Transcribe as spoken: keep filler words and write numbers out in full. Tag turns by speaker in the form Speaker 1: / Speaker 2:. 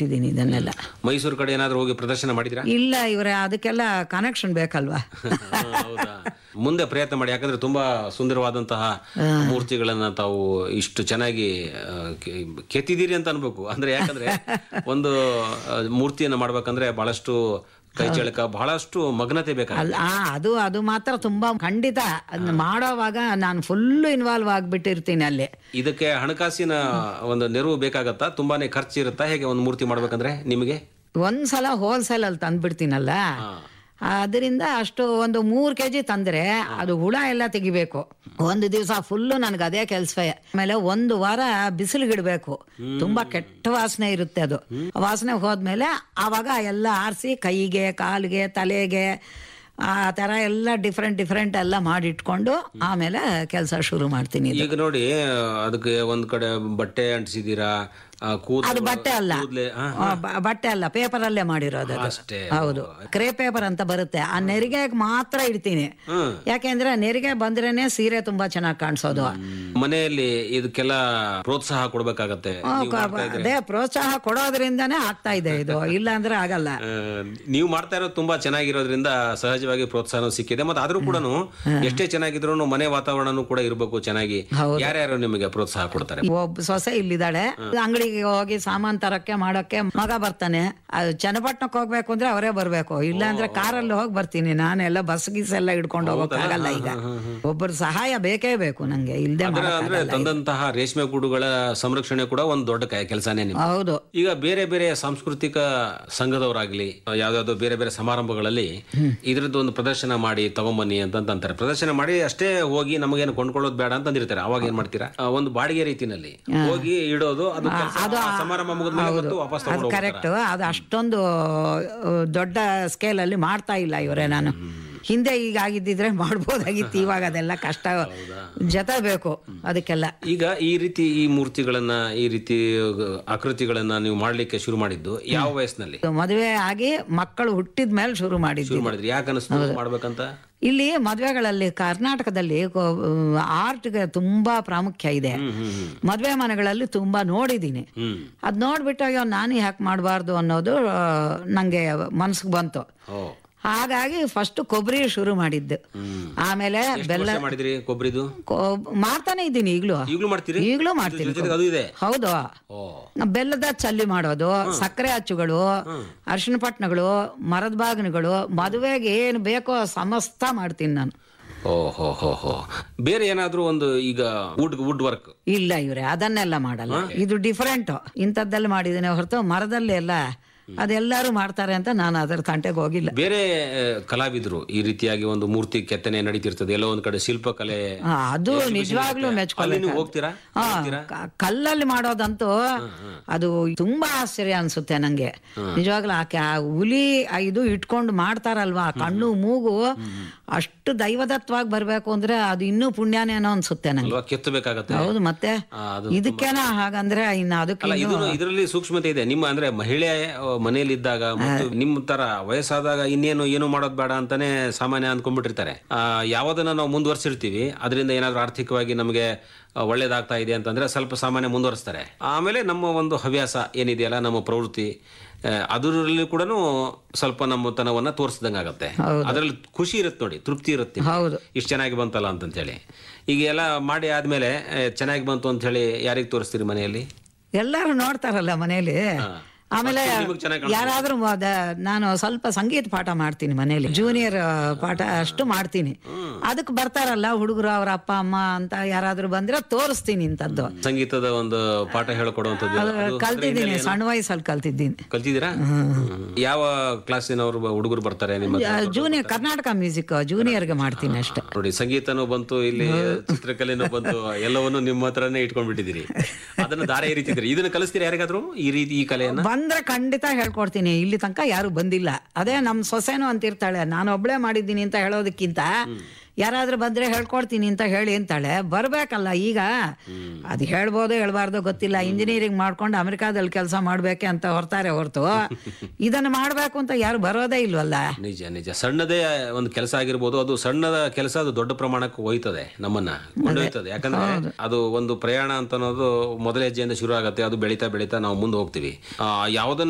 Speaker 1: ಬಿಟ್ಟಿದ್ದೀನಿ ಇದನ್ನೆಲ್ಲ.
Speaker 2: ಮೈಸೂರು ಕಡೆ ಏನಾದ್ರು ಹೋಗಿ ಪ್ರದರ್ಶನ ಮಾಡಿದ್ರಾ?
Speaker 1: ಇಲ್ಲ ಇವರೇ, ಅದಕ್ಕೆಲ್ಲ ಕನೆಕ್ಷನ್ ಬೇಕಲ್ವಾ.
Speaker 2: ಹೌದಾ? ಮುಂದೆ ಪ್ರಯತ್ನ ಮಾಡಿ, ಯಾಕಂದ್ರೆ ತುಂಬಾ ಸುಂದರವಾದಂತಹ ಮೂರ್ತಿಗಳನ್ನ ತಾವು ಇಷ್ಟು ಚೆನ್ನಾಗಿ ಕೆತ್ತಿದ್ದೀರಿ ಅಂತ ಅನ್ಬೇಕು. ಅಂದ್ರೆ ಯಾಕಂದ್ರೆ ಒಂದು ಮೂರ್ತಿಯನ್ನ ಮಾಡ್ಬೇಕಂದ್ರೆ ಬಹಳಷ್ಟು ಕೈ ಚಳಕ, ಬಹಳಷ್ಟು ಮಗ್ನತೆ ಬೇಕಾಗಲ್ಲ.
Speaker 1: ಅದು ಅದು ಮಾತ್ರ ತುಂಬಾ ಖಂಡಿತ. ಅದನ್ನ ಮಾಡೋವಾಗ ನಾನು ಫುಲ್ ಇನ್ವಾಲ್ವ್ ಆಗ್ಬಿಟ್ಟಿರ್ತೀನಿ ಅಲ್ಲಿ.
Speaker 2: ಇದಕ್ಕೆ ಹಣಕಾಸಿನ ಒಂದು ನೆರವು ಬೇಕಾಗತ್ತಾ? ತುಂಬಾನೇ ಖರ್ಚು ಇರುತ್ತಾ ಹೇಗೆ ಒಂದು ಮೂರ್ತಿ ಮಾಡ್ಬೇಕಂದ್ರೆ ನಿಮಗೆ?
Speaker 1: ಒಂದ್ಸಲ ಹೋಲ್ಸೇಲ್ ಅಲ್ಲಿ ತಂದ್ಬಿಡ್ತೀನಲ್ಲ, ಅದರಿಂದ ಅಷ್ಟು ಒಂದು ಮೂರ್ ಕೆಜಿ ತಂದ್ರೆ ಅದು ಹುಳ ಎಲ್ಲ ತೆಗಿಬೇಕು. ಒಂದು ದಿವಸ ಫುಲ್ಲು ನನ್ಗೆ ಅದೇ ಕೆಲ್ಸವೇ. ಆಮೇಲೆ ಒಂದು ವಾರ ಬಿಸಿಲಿಗಿಡ್ಬೇಕು, ತುಂಬಾ ಕೆಟ್ಟ ವಾಸನೆ ಇರುತ್ತೆ. ಅದು ವಾಸನೆ ಹೋದ್ಮೇಲೆ ಆವಾಗ ಎಲ್ಲ ಆರಿಸಿ ಕೈಗೆ, ಕಾಲಿಗೆ, ತಲೆಗೆ ಆ ತರ ಎಲ್ಲ ಡಿಫ್ರೆಂಟ್ ಡಿಫ್ರೆಂಟ್ ಎಲ್ಲ ಮಾಡಿಟ್ಕೊಂಡು ಆಮೇಲೆ ಕೆಲಸ ಶುರು ಮಾಡ್ತೀನಿ.
Speaker 2: ಈಗ ನೋಡಿ, ಅದಕ್ಕೆ ಒಂದ್ ಕಡೆ ಬಟ್ಟೆ ಅಂಟಿಸಿದೀರಾ,
Speaker 1: ಅದು ಬಟ್ಟೆ ಅಲ್ಲ, ಬಟ್ಟೆ ಅಲ್ಲ, ಪೇಪರ್ ಅಲ್ಲೇ ಮಾಡಿರೋದು. ಹೌದು, ಕ್ರೇ ಪೇಪರ್ ಅಂತ ಬರುತ್ತೆ. ಆ ನೆರಿಗೆ ಮಾತ್ರ ಇಡ್ತೀನಿ, ಯಾಕೆಂದ್ರೆ ನೆರಿಗೆ ಬಂದ್ರೇನೆ ಸೀರೆ ತುಂಬಾ ಚೆನ್ನಾಗಿ ಕಾಣಿಸೋದು.
Speaker 2: ಮನೆಯಲ್ಲಿ ಇದಕ್ಕೆಲ್ಲ ಪ್ರೋತ್ಸಾಹ ಕೊಡ್ಬೇಕಾಗತ್ತೆ.
Speaker 1: ಅದೇ ಪ್ರೋತ್ಸಾಹ ಕೊಡೋದ್ರಿಂದಾನೇ ಆಗ್ತಾ ಇದೆ ಇದು, ಇಲ್ಲ ಅಂದ್ರೆ ಆಗಲ್ಲ.
Speaker 2: ನೀವು ಮಾಡ್ತಾ ಇರೋದು ತುಂಬಾ ಚೆನ್ನಾಗಿರೋದ್ರಿಂದ ಸಹಜವಾಗಿ ಪ್ರೋತ್ಸಾಹ ಸಿಕ್ಕಿದೆ. ಮತ್ತೆ ಆದ್ರೂ ಕೂಡ ಎಷ್ಟೇ ಚೆನ್ನಾಗಿದ್ರು ಮನೆ ವಾತಾವರಣನೂ ಕೂಡ ಇರಬೇಕು ಚೆನ್ನಾಗಿ. ಯಾರ್ಯಾರು ನಿಮಗೆ ಪ್ರೋತ್ಸಾಹ ಕೊಡ್ತಾರೆ?
Speaker 1: ಒಬ್ಬ ಸೊಸೆ ಇಲ್ಲಿದ್ದಾಳೆ, ಅಂಗಡಿ ಹೋಗಿ ಸಾಮಾನ್ ತರಕ್ಕೆ ಮಾಡೋಕೆ ಮಗ ಬರ್ತಾನೆ. ಅದು ಚನ್ನಪಟ್ಟಣಕ್ಕೆ ಹೋಗ್ಬೇಕು ಅಂದ್ರೆ ಅವರೇ ಬರ್ಬೇಕು, ಇಲ್ಲ ಅಂದ್ರೆ ಕಾರಲ್ಲಿ ಹೋಗಿ ಬರ್ತೀನಿ. ನಾನೆಲ್ಲ ಬಸ್ ಗೀಸ್ ಎಲ್ಲ ಹಿಡ್ಕೊಂಡು ಹೋಗಕ್ಕಾಗಲ್ಲ. ಈಗ ಒಬ್ಬರು ಸಹಾಯ ಬೇಕೇ ಬೇಕು ನಂಗೆ, ಇಲ್ದೆ
Speaker 2: ಅಂದ್ರೆ ತಂದಂತಹ ರೇಷ್ಮೆ ಗೂಡುಗಳ ಸಂರಕ್ಷಣೆ ಕೂಡ ಒಂದು ದೊಡ್ಡ ಕೆಲಸನೇ.
Speaker 1: ಹೌದು.
Speaker 2: ಈಗ ಬೇರೆ ಬೇರೆ ಸಾಂಸ್ಕೃತಿಕ ಸಂಘದವರಾಗ್ಲಿ ಯಾವ್ದಾವ್ದು ಬೇರೆ ಬೇರೆ ಸಮಾರಂಭಗಳಲ್ಲಿ ಇದ್ರದ್ದು ಒಂದು ಪ್ರದರ್ಶನ ಮಾಡಿ ತಗೊಂಬನ್ನಿ ಅಂತ ಅಂತಾರೆ. ಪ್ರದರ್ಶನ ಮಾಡಿ ಅಷ್ಟೇ ಹೋಗಿ ನಮಗೇನು ಕೊಂಡ್ಕೊಳ್ಳೋದು ಬೇಡ ಅಂತ ಅಂದಿರ್ತಾರೆ. ಅವಾಗ ಏನ್ ಮಾಡ್ತೀರಾ? ಒಂದು ಬಾಡಿಗೆ ರೀತಿನಲ್ಲಿ ಹೋಗಿ ಇಡೋದು, ಅದು ಸಮಾರಂಭ ಮುಗಿದ್ಮೇಲೆ ವಾಪಸ್ ತಗೊಂಡು ಹೋಗ್ತಾರೆ.
Speaker 1: ಕರೆಕ್ಟ್. ಅದು ಅಷ್ಟೊಂದು ದೊಡ್ಡ ಸ್ಕೇಲ್ ಅಲ್ಲಿ ಮಾಡ್ತಾ ಇಲ್ಲ ಇವರೇ. ನಾನು ಹಿಂದೆ ಈಗ ಆಗಿದ್ದಿದ್ರೆ ಮಾಡ್ಬೋದಾಗಿತ್ತು, ಇವಾಗ ಅದೆಲ್ಲ ಕಷ್ಟ, ಜೊತೆ ಬೇಕು ಅದಕ್ಕೆಲ್ಲ.
Speaker 2: ಈಗ ಈ ರೀತಿ ಈ ಮೂರ್ತಿಗಳನ್ನ, ಈ ರೀತಿ ಆಕೃತಿಗಳನ್ನ ನೀವು ಮಾಡ್ಲಿಕ್ಕೆ ಶುರು ಮಾಡಿದ್ದು ಯಾವ ವಯಸ್ಸಿನಲ್ಲಿ?
Speaker 1: ಮದುವೆ ಆಗಿ ಮಕ್ಕಳು ಹುಟ್ಟಿದ ಮೇಲೆ ಶುರು ಮಾಡಿದ್ವಿ.
Speaker 2: ಶುರು ಮಾಡಿದ್ರಿ? ಯಾಕೆ ಅನಿಸ್ತು ಮಾಡ್ಬೇಕಂತ?
Speaker 1: ಇಲ್ಲಿ ಮದುವೆಗಳಲ್ಲಿ ಕರ್ನಾಟಕದಲ್ಲಿ ಆರ್ಟ್ಗೆ ತುಂಬಾ ಪ್ರಾಮುಖ್ಯ ಇದೆ. ಮದುವೆ ಮನೆಗಳಲ್ಲಿ ತುಂಬಾ ನೋಡಿದೀನಿ. ಅದ್ ನೋಡ್ಬಿಟ್ಟು ಅಯ್ಯೋ ನಾನು ಯಾಕೆ ಮಾಡಬಾರ್ದು ಅನ್ನೋದು ನಂಗೆ ಮನ್ಸಿಗೆ ಬಂತು. ಹಾಗಾಗಿ ಫಸ್ಟ್ ಕೊಬ್ಬರಿ ಶುರು ಮಾಡಿದ್ದು. ಆಮೇಲೆ ಬೆಲ್ಲ
Speaker 2: ಮಾಡಿದ್ರಿ? ಕೊಬ್ಬರಿದು
Speaker 1: ಮಾಡ್ತಾನೆ ಇದ್ದೀನಿ ಈಗ್ಲೂ.
Speaker 2: ಈಗ್ಲೂ ಮಾಡ್ತೀರಿ?
Speaker 1: ಈಗ್ಲೂ ಮಾಡ್ತೀನಿ. ಹೌದು. ಬೆಲ್ಲದ ಚಲ್ಲಿ ಮಾಡೋದು, ಸಕ್ಕರೆ ಅಚ್ಚುಗಳು, ಅರಿಶಿನ ಪಟ್ನಗಳು, ಮರದ ಬಾಗಿನಗಳು, ಮದುವೆಗೆ ಏನು ಬೇಕೋ ಸಮಸ್ತ ಮಾಡ್ತೀನಿ ನಾನು.
Speaker 2: ಓಹೋ ಹೋ ಹೋ. ಬೇರೆ ಏನಾದ್ರೂ ಒಂದು ಈಗ ವುಡ್ ವುಡ್ ವರ್ಕ್? ಇಲ್ಲ
Speaker 1: ಇವ್ರೆ, ಅದನ್ನೆಲ್ಲ ಮಾಡಲ್ಲ. ಇದು ಡಿಫರೆಂಟ್. ಇಂಥದ್ದೆಲ್ಲ ಮಾಡಿದ್ದೀನಿ ಹೊರತು ಮರದಲ್ಲಿ ಎಲ್ಲ ಅದೆಲ್ಲರೂ ಮಾಡ್ತಾರೆ ಅಂತ ನಾನು ಅದರ ತಂಟೆಗೆ ಹೋಗಿಲ್ಲ.
Speaker 2: ಬೇರೆ ಕಲಾವಿದರು ಈ ರೀತಿಯಾಗಿ ಒಂದು ಮೂರ್ತಿ ಕೆತ್ತನೆ ನಡೀತಿರ್ತದೆ, ಎಲ್ಲೋ ಒಂದ್ ಕಡೆ ಶಿಲ್ಪಕಲೆ,
Speaker 1: ಅದು ನಿಜವಾಗ್ಲೂ ಮೆಚ್ಕೊಳ್ಳಿ.
Speaker 2: ಹೋಗ್ತೀರಾ?
Speaker 1: ಕಲ್ಲಲ್ಲಿ ಮಾಡೋದಂತೂ ಅದು ತುಂಬಾ ಆಶ್ಚರ್ಯ ಅನ್ಸುತ್ತೆ ನಂಗೆ ನಿಜವಾಗ್ಲೂ. ಆಕೆ ಆ ಹುಲಿ ಇದು ಇಟ್ಕೊಂಡು ಮಾಡ್ತಾರಲ್ವಾ, ಕಣ್ಣು ಮೂಗು ಅಷ್ಟು ದೈವದತ್ವಾಗಿ ಬರ್ಬೇಕು ಅಂದ್ರೆ ಅದು ಇನ್ನೂ ಪುಣ್ಯನೇನೋ ಅನ್ಸುತ್ತೆ ನಂಗೆ.
Speaker 2: ಕೆತ್ತಬೇಕಾಗತ್ತೆ.
Speaker 1: ಹೌದು, ಮತ್ತೆ ಇದಕ್ಕೇನ ಹಾಗಂದ್ರೆ ಇನ್ನು ಅದಕ್ಕೆ
Speaker 2: ಇದರಲ್ಲಿ ಸೂಕ್ಷ್ಮತೆ ಇದೆ. ನಿಮ್ಮ ಅಂದ್ರೆ ಮಹಿಳೆ ಮನೆಯಲ್ಲಿ ಇದ್ದಾಗ ಮತ್ತು ನಿಮ್ಮ ತರ ವಯಸ್ಸಾದಾಗ ಇನ್ನೇನು ಏನು ಮಾಡೋದ್ ಬೇಡ ಅಂತಾನೆ ಸಾಮಾನ್ಯ ಅಂದ್ಕೊಂಡ್ಬಿಟ್ಟಿರ್ತಾರೆ. ಆ ಯಾವ್ದನ್ನ ನಾವು ಮುಂದುವರ್ಸಿರ್ತೀವಿ ಅದರಿಂದ ಏನಾದ್ರೂ ಆರ್ಥಿಕವಾಗಿ ನಮಗೆ ಒಳ್ಳೇದಾಗ್ತಾ ಇದೆ ಅಂತಂದ್ರೆ ಸ್ವಲ್ಪ ಸಾಮಾನ್ಯ ಮುಂದುವರಿಸ್ತಾರೆ. ಆಮೇಲೆ ನಮ್ಮ ಒಂದು ಹವ್ಯಾಸ ಏನಿದೆಯಲ್ಲ, ನಮ್ಮ ಪ್ರವೃತ್ತಿ, ಅದರಲ್ಲಿ ಕೂಡ ಸ್ವಲ್ಪ ನಮ್ಮ ತನವನ್ನ ತೋರಿಸಿದಂಗ ಆಗತ್ತೆ. ಅದರಲ್ಲಿ ಖುಷಿ ಇರುತ್ತೆ ನೋಡಿ, ತೃಪ್ತಿ ಇರುತ್ತೆ, ಇಷ್ಟು ಚೆನ್ನಾಗಿ ಬಂತಲ್ಲ ಅಂತ ಹೇಳಿ. ಈಗ ಎಲ್ಲ ಮಾಡಿ ಆದ್ಮೇಲೆ ಚೆನ್ನಾಗಿ ಬಂತು ಅಂತ ಹೇಳಿ ಯಾರಿಗೆ ತೋರಿಸ್ತೀರಿ ಮನೆಯಲ್ಲಿ?
Speaker 1: ಎಲ್ಲರೂ ನೋಡ್ತಾರಲ್ಲ ಮನೆಯಲ್ಲಿ. ಆಮೇಲೆ ಯಾರಾದ್ರೂ ನಾನು ಸ್ವಲ್ಪ ಸಂಗೀತ ಪಾಠ ಮಾಡ್ತೀನಿ ಮನೇಲಿ, ಜೂನಿಯರ್ ಪಾಠ ಅಷ್ಟು ಮಾಡ್ತೀನಿ. ಅದಕ್ಕೆ ಬರ್ತಾರಲ್ಲ ಹುಡುಗರು, ಅವ್ರ ಅಪ್ಪ ಅಮ್ಮ ಅಂತ ಯಾರಾದ್ರೂ ಬಂದ್ರೆ ತೋರಿಸ್ತೀನಿ ಇಂಥದ್ದು.
Speaker 2: ಸಂಗೀತದ ಒಂದು ಪಾಠ ಹೇಳ್ಕೊಡುವಂಥದ್ದು
Speaker 1: ಕಲ್ತಿದ್ದೀನಿ, ಸಣ್ಣ ವಯಸ್ಸಲ್ಲಿ ಕಲ್ತಿದ್ದೀನಿ.
Speaker 2: ಕಲ್ತಿದ್ದೀರಾ? ಯಾವ ಕ್ಲಾಸಿನವರು ಹುಡುಗರು ಬರ್ತಾರೆ ನಿಮ್ಮ?
Speaker 1: ಜೂನಿಯರ್ ಕರ್ನಾಟಕ ಮ್ಯೂಸಿಕ್ ಜೂನಿಯರ್ಗೆ ಮಾಡ್ತೀನಿ ಅಷ್ಟೇ.
Speaker 2: ನೋಡಿ, ಸಂಗೀತನೂ ಬಂತು, ಇಲ್ಲಿ ಚಿತ್ರಕಲೆನೂ ಬಂತು, ಎಲ್ಲವನ್ನೂ ನಿಮ್ಮ ಹತ್ರನೇ ಇಟ್ಕೊಂಡ್ಬಿಟ್ಟಿದ್ದೀರಿ. ಅದನ್ನ ದಾರ ಏರಿತಿದ್ರಿ. ಇದನ್ನ ಕಲಿಸ್ತೀರಿ ಯಾರಿಗಾದ್ರು ಈ ರೀತಿ ಈ ಕಲೆಯನ್ನ?
Speaker 1: ಬಂದ್ರೆ ಖಂಡಿತ ಹೇಳ್ಕೊಡ್ತೀನಿ. ಇಲ್ಲಿ ತನಕ ಯಾರು ಬಂದಿಲ್ಲ. ಅದೇ ನಮ್ ಸೊಸೆನೂ ಅಂತಿರ್ತಾಳೆ, ನಾನು ಒಬ್ಳೆ ಮಾಡಿದ್ದೀನಿ ಅಂತ ಹೇಳೋದಕ್ಕಿಂತ ಯಾರಾದ್ರೂ ಬಂದ್ರೆ ಹೇಳ್ಕೊಡ್ತೀನಿ ಅಂತ ಹೇಳಿ ಅಂತಾಳೆ. ಬರ್ಬೇಕಲ್ಲ ಈಗ. ಅದು ಹೇಳ್ಬೋದು ಹೇಳ್ಬಾರ್ದು ಗೊತ್ತಿಲ್ಲ. ಇಂಜಿನಿಯರಿಂಗ್ ಮಾಡ್ಕೊಂಡು ಅಮೆರಿಕಾದಲ್ಲಿ ಕೆಲಸ ಮಾಡ್ಬೇಕೆ ಅಂತ ಹೊರ್ತಾರೆ ಹೊರತು ಇದನ್ನ ಮಾಡ್ಬೇಕು ಅಂತ ಯಾರು ಬರೋದೇ ಇಲ್ವಲ್ಲ.
Speaker 2: ನಿಜ ನಿಜ. ಸಣ್ಣದೇ ಒಂದು ಕೆಲಸ ಆಗಿರ್ಬೋದು, ಅದು ಸಣ್ಣದ ಕೆಲಸ, ಅದು ದೊಡ್ಡ ಪ್ರಮಾಣಕ್ಕೆ ಹೋಯ್ತದೆ, ನಮ್ಮನ್ನ ಕೊಂಡೊಯ್ತದೆ. ಯಾಕಂದ್ರೆ ಅದು ಒಂದು ಪ್ರಯಾಣ ಅಂತ ಅನ್ನೋದು ಮೊದಲ ಹೆಜ್ಜೆಯಿಂದ ಶುರು ಆಗತ್ತೆ. ಅದು ಬೆಳೀತಾ ಬೆಳೀತಾ ನಾವು ಮುಂದೆ ಹೋಗ್ತೀವಿ. ಯಾವ್ದನ್ನ